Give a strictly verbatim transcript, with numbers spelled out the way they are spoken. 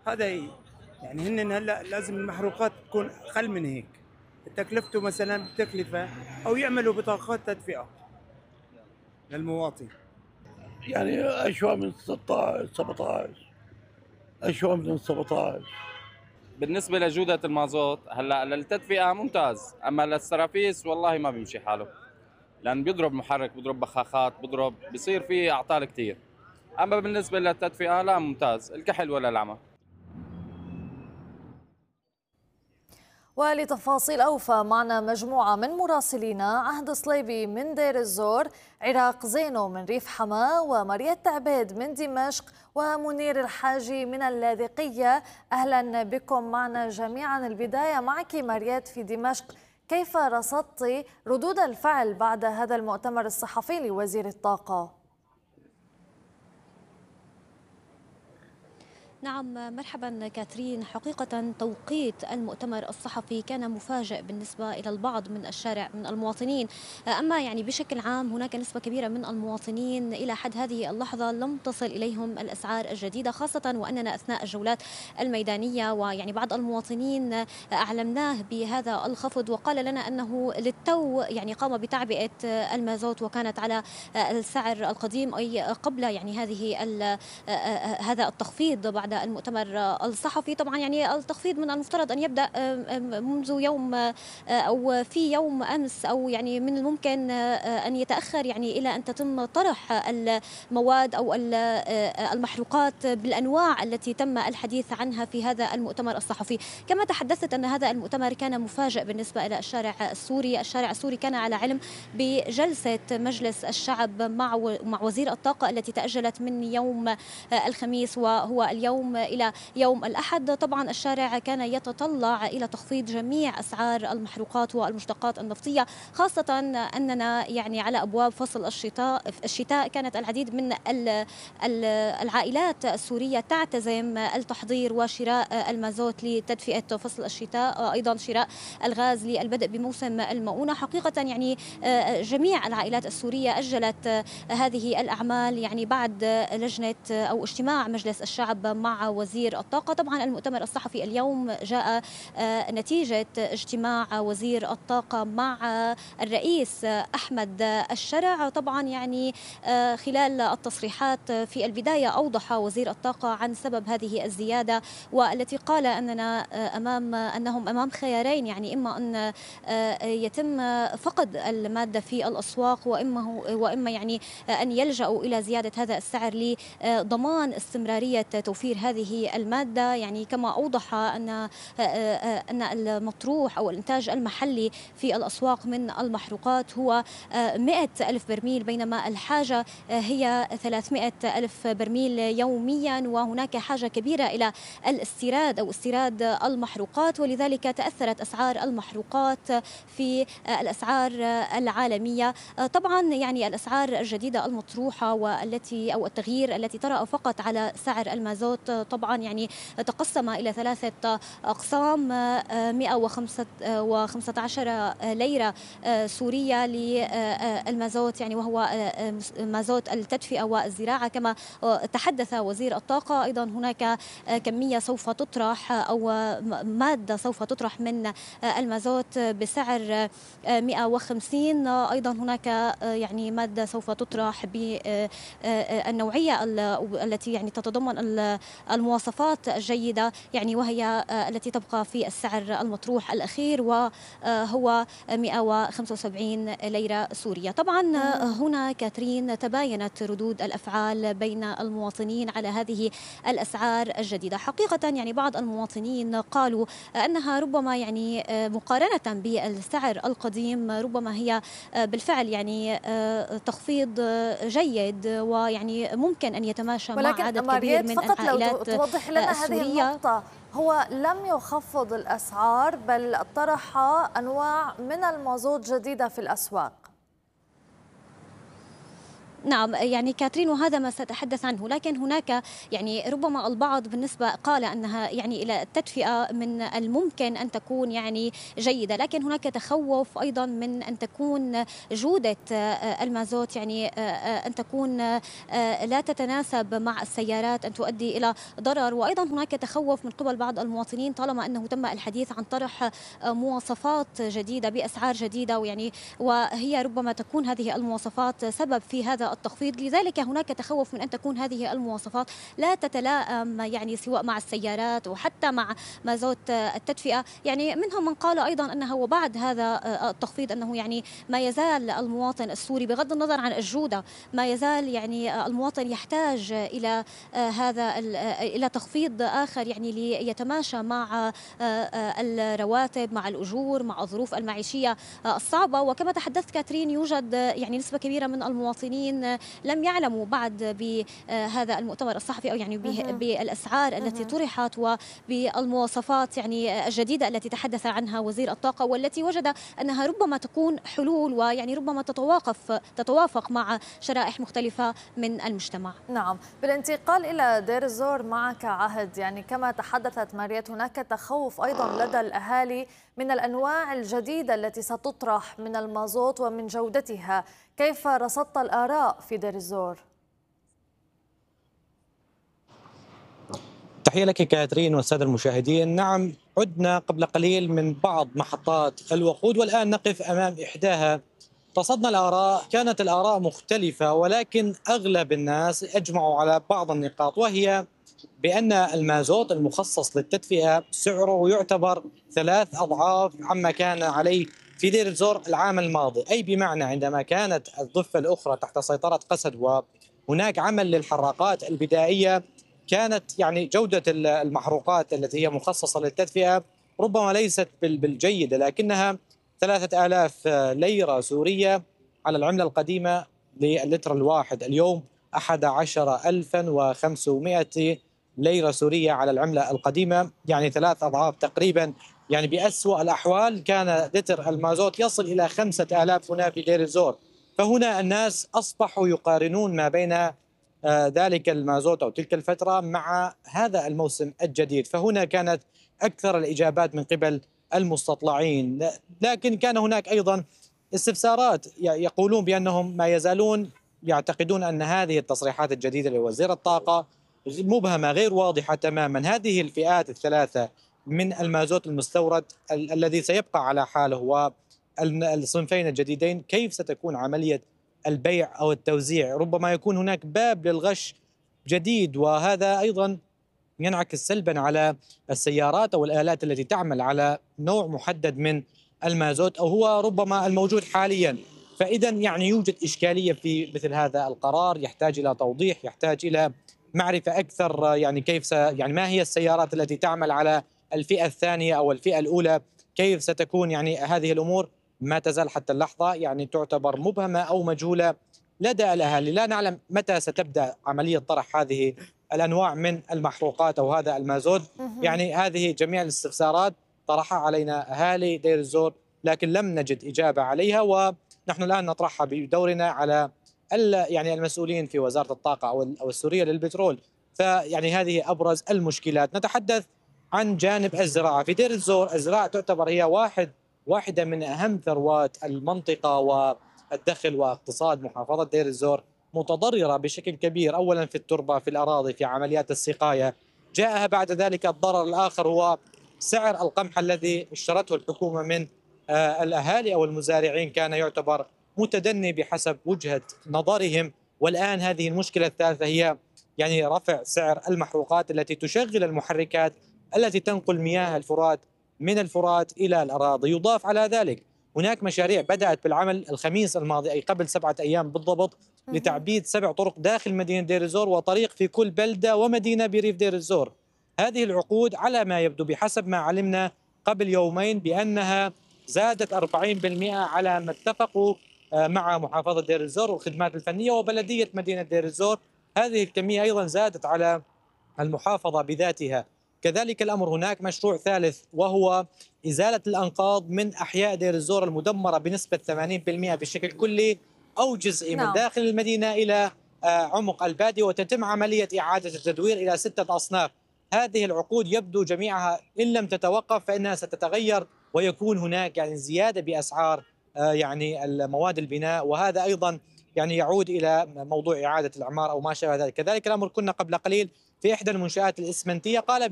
هذا ي- يعني هن هلا لازم المحروقات تكون اقل من هيك، تكلفته مثلا بتكلفه، او يعملوا بطاقات تدفئه للمواطن. يعني أشوى من ستة عشر سبعة عشر، أشوى من سبعة عشر. بالنسبة لجودة المازوت هلا للتدفئة ممتاز، أما للسرافيس والله ما بيمشي حاله، لأن بيضرب محرك، بيضرب بخاخات، بيضرب، بيصير فيه أعطال كتير. أما بالنسبة للتدفئة لا ممتاز، الكحل ولا العمى. ولتفاصيل أوفى معنا مجموعة من مراسلينا: عهد صليبي من دير الزور، عراق زينو من ريف حماة، ومريت عبيد من دمشق، ومنير الحاجي من اللاذقية. أهلا بكم معنا جميعا. البداية معك مريت في دمشق، كيف رصدت ردود الفعل بعد هذا المؤتمر الصحفي لوزير الطاقة؟ نعم، مرحبا كاترين. حقيقة توقيت المؤتمر الصحفي كان مفاجئ بالنسبة إلى البعض من الشارع من المواطنين، أما يعني بشكل عام هناك نسبة كبيرة من المواطنين إلى حد هذه اللحظة لم تصل إليهم الأسعار الجديدة، خاصة وأننا أثناء الجولات الميدانية ويعني بعض المواطنين أعلمناه بهذا الخفض، وقال لنا أنه للتو يعني قام بتعبئة المازوت وكانت على السعر القديم، أي قبل يعني هذه هذا التخفيض بعد المؤتمر الصحفي. طبعا يعني التخفيض من المفترض أن يبدأ منذ يوم أو في يوم أمس، أو يعني من الممكن أن يتأخر يعني إلى أن تتم طرح المواد أو المحروقات بالأنواع التي تم الحديث عنها في هذا المؤتمر الصحفي. كما تحدثت أن هذا المؤتمر كان مفاجئ بالنسبة إلى الشارع السوري. الشارع السوري كان على علم بجلسة مجلس الشعب مع مع وزير الطاقة التي تأجلت من يوم الخميس وهو اليوم إلى يوم الأحد. طبعا الشارع كان يتطلع إلى تخفيض جميع أسعار المحروقات والمشتقات النفطية، خاصة أننا يعني على أبواب فصل الشتاء الشتاء كانت العديد من العائلات السورية تعتزم التحضير وشراء المازوت لتدفئة فصل الشتاء، أيضا شراء الغاز للبدء بموسم المؤونة. حقيقة يعني جميع العائلات السورية أجلت هذه الأعمال يعني بعد لجنة أو اجتماع مجلس الشعب مع وزير الطاقة. طبعا المؤتمر الصحفي اليوم جاء نتيجة اجتماع وزير الطاقة مع الرئيس أحمد الشرع. طبعا يعني خلال التصريحات في البداية أوضح وزير الطاقة عن سبب هذه الزيادة، والتي قال أننا أمام أنهم أمام خيارين، يعني إما أن يتم فقد المادة في الأسواق، وإما وإما يعني أن يلجأوا إلى زيادة هذا السعر لضمان استمرارية توفير هذه المادة. يعني كما أوضح أن أن المطروح أو الإنتاج المحلي في الأسواق من المحروقات هو مئة ألف برميل، بينما الحاجة هي ثلاثمئة ألف برميل يوميا، وهناك حاجة كبيرة إلى الاستيراد أو استيراد المحروقات، ولذلك تأثرت أسعار المحروقات في الأسعار العالمية. طبعا يعني الأسعار الجديدة المطروحة والتي أو التغيير التي طرأ فقط على سعر المازوت طبعا يعني تقسم إلى ثلاثة أقسام: مئة وخمسة عشر ليرة سورية للمازوت يعني وهو مازوت التدفئة والزراعة. كما تحدث وزير الطاقة أيضا هناك كمية سوف تطرح أو مادة سوف تطرح من المازوت بسعر مئة وخمسين. أيضا هناك يعني مادة سوف تطرح بالنوعية التي يعني تتضمن المواصفات الجيدة، يعني وهي التي تبقى في السعر المطروح الأخير وهو مئة وخمسة وسبعين ليرة سورية. طبعا هنا كاترين تباينت ردود الأفعال بين المواطنين على هذه الأسعار الجديدة. حقيقة يعني بعض المواطنين قالوا أنها ربما يعني مقارنة بالسعر القديم ربما هي بالفعل يعني تخفيض جيد، ويعني ممكن أن يتماشى مع عدد كبير من فقط العائلات لو توضح لنا هذه السورية. النقطة، هو لم يخفض الأسعار بل طرح أنواع من المازوت جديدة في الأسواق. نعم يعني كاترين، وهذا ما سأتحدث عنه. لكن هناك يعني ربما البعض بالنسبة قال أنها يعني إلى التدفئة من الممكن أن تكون يعني جيدة، لكن هناك تخوف أيضا من أن تكون جودة المازوت يعني أن تكون لا تتناسب مع السيارات، أن تؤدي إلى ضرر. وأيضا هناك تخوف من قبل بعض المواطنين طالما أنه تم الحديث عن طرح مواصفات جديدة بأسعار جديدة، ويعني وهي ربما تكون هذه المواصفات سبب في هذا التخفيض. لذلك هناك تخوف من أن تكون هذه المواصفات لا تتلائم يعني سواء مع السيارات وحتى مع مازوت التدفئة. يعني منهم من قال أيضا أنه وبعد هذا التخفيض أنه يعني ما يزال المواطن السوري بغض النظر عن الجودة، ما يزال يعني المواطن يحتاج إلى هذا إلى تخفيض آخر يعني ليتماشى مع الرواتب، مع الأجور، مع الظروف المعيشية الصعبة. وكما تحدثت كاترين، يوجد يعني نسبة كبيرة من المواطنين لم يعلموا بعد بهذا المؤتمر الصحفي أو يعني بالأسعار التي طرحت وبالمواصفات يعني الجديدة التي تحدث عنها وزير الطاقة، والتي وجد أنها ربما تكون حلول ويعني ربما تتوافق تتوافق مع شرائح مختلفة من المجتمع. نعم، بالانتقال إلى دير الزور معك عهد، يعني كما تحدثت ماريت هناك تخوف أيضا لدى الأهالي من الأنواع الجديدة التي ستطرح من المازوت ومن جودتها. كيف رصدت الآراء في دير الزور؟ تحية لك كاترين والسادة المشاهدين. نعم، عدنا قبل قليل من بعض محطات الوقود والآن نقف أمام إحداها. رصدنا الآراء، كانت الآراء مختلفة، ولكن أغلب الناس أجمعوا على بعض النقاط، وهي بأن المازوت المخصص للتدفئة سعره يعتبر ثلاث أضعاف عما كان عليه في دير الزور العام الماضي. أي بمعنى عندما كانت الضفة الأخرى تحت سيطرة قسد وهناك عمل للحراقات البدائية، كانت يعني جودة المحروقات التي هي مخصصة للتدفئة ربما ليست بالجيدة، لكنها ثلاثة آلاف ليرة سورية على العملة القديمة للتر الواحد. اليوم أحد عشر ألفا وخمسمائة ليرة سورية على العملة القديمة، يعني ثلاث أضعاف تقريبا. يعني بأسوأ الأحوال كان لتر المازوت يصل إلى خمسة آلاف هنا في دير الزور. فهنا الناس أصبحوا يقارنون ما بين ذلك المازوت أو تلك الفترة مع هذا الموسم الجديد، فهنا كانت أكثر الإجابات من قبل المستطلعين. لكن كان هناك أيضا استفسارات، يقولون بأنهم ما يزالون يعتقدون أن هذه التصريحات الجديدة لوزير الطاقة مبهمة غير واضحة تماما. هذه الفئات الثلاثة من المازوت المستورد ال الذي سيبقى على حاله والصنفين الجديدين، كيف ستكون عملية البيع أو التوزيع؟ ربما يكون هناك باب للغش جديد، وهذا أيضا ينعكس سلبا على السيارات أو الآلات التي تعمل على نوع محدد من المازوت أو هو ربما الموجود حاليا. فإذا يعني يوجد إشكالية في مثل هذا القرار، يحتاج إلى توضيح، يحتاج إلى معرفة أكثر. يعني كيف س... يعني ما هي السيارات التي تعمل على الفئة الثانية أو الفئة الأولى، كيف ستكون يعني هذه الأمور ما تزال حتى اللحظة يعني تعتبر مبهمة أو مجهولة لدى الأهالي. لا نعلم متى ستبدأ عملية طرح هذه الأنواع من المحروقات أو هذا المازوت. يعني هذه جميع الاستفسارات طرحها علينا أهالي دير الزور، لكن لم نجد إجابة عليها، ونحن الآن نطرحها بدورنا على يعني المسؤولين في وزارة الطاقة أو السورية للبترول. فيعني هذه أبرز المشكلات. نتحدث عن جانب الزراعة في دير الزور. الزراعة تعتبر هي واحد واحدة من أهم ثروات المنطقة، والدخل واقتصاد محافظة دير الزور متضررة بشكل كبير، أولا في التربة، في الأراضي، في عمليات السقاية. جاءها بعد ذلك الضرر الآخر هو سعر القمح الذي اشترته الحكومة من الأهالي أو المزارعين، كان يعتبر متدني بحسب وجهة نظرهم. والآن هذه المشكلة الثالثة هي يعني رفع سعر المحروقات التي تشغل المحركات التي تنقل مياه الفرات من الفرات إلى الأراضي. يضاف على ذلك هناك مشاريع بدأت بالعمل الخميس الماضي، أي قبل سبعة أيام بالضبط، لتعبيد سبع طرق داخل مدينة دير الزور وطريق في كل بلدة ومدينة بريف دير الزور. هذه العقود على ما يبدو بحسب ما علمنا قبل يومين بأنها زادت أربعين بالمئة على ما اتفقوا مع محافظة دير الزور والخدمات الفنية وبلدية مدينة دير الزور. هذه الكمية أيضا زادت على المحافظة بذاتها. كذلك الأمر هناك مشروع ثالث وهو إزالة الأنقاض من أحياء دير الزور المدمرة بنسبة ثمانين بالمئة بشكل كلي أو جزئي نعم. من داخل المدينة إلى عمق البادية، وتتم عملية إعادة التدوير إلى ستة أصناف. هذه العقود يبدو جميعها إن لم تتوقف فإنها ستتغير، ويكون هناك يعني زيادة بأسعار يعني المواد البناء، وهذا أيضا يعني يعود إلى موضوع إعادة الأعمار أو ما شابه ذلك. كذلك الأمر كنا قبل قليل في إحدى المنشآت الإسمنتية قال